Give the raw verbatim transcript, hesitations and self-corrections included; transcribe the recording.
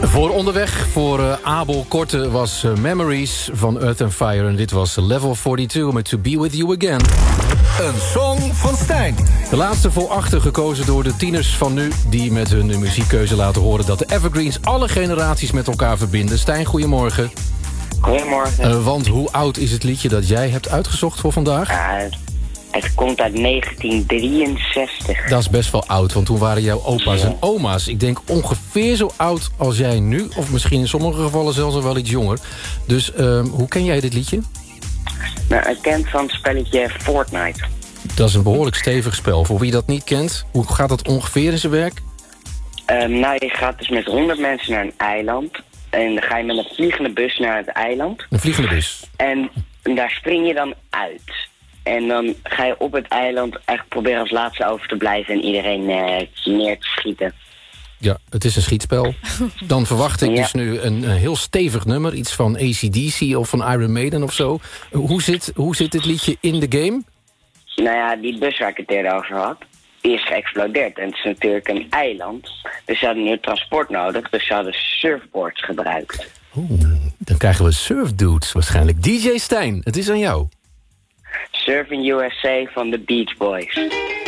Voor onderweg voor uh, Abel Korte was uh, Memories van Earth and Fire. En dit was Level tweeënveertig met To Be With You Again. Een song van Stijn. De laatste vol achter gekozen door de tieners van nu... die met hun muziekkeuze laten horen dat de Evergreens... alle generaties met elkaar verbinden. Stijn, goedemorgen. Goedemorgen. Uh, want hoe oud is het liedje dat jij hebt uitgezocht voor vandaag? Uh, het komt uit negentien drieënzestig. Dat is best wel oud, want toen waren jouw opa's ja. en oma's... ik denk ongeveer zo oud als jij nu... of misschien in sommige gevallen zelfs al wel iets jonger. Dus uh, hoe ken jij dit liedje? Nou, ik ken van het spelletje Fortnite. Dat is een behoorlijk stevig spel. Voor wie dat niet kent, hoe gaat dat ongeveer in zijn werk? Um, nou, je gaat dus met honderd mensen naar een eiland... en dan ga je met een vliegende bus naar het eiland. Een vliegende bus? En daar spring je dan uit... En dan ga je op het eiland echt proberen als laatste over te blijven... en iedereen uh, neer te schieten. Ja, het is een schietspel. Dan verwacht ik ja. dus nu een, een heel stevig nummer. Iets van A C D C of van Iron Maiden of zo. Hoe zit, hoe zit dit liedje in de game? Nou ja, die bus waar ik het eerder over had... die is geëxplodeerd. En het is natuurlijk een eiland. Dus ze hadden nu transport nodig. Dus ze hadden surfboards gebruikt. Oeh, dan krijgen we surfdudes waarschijnlijk. D J Stijn, het is aan jou. Surfing U S A van de Beach Boys.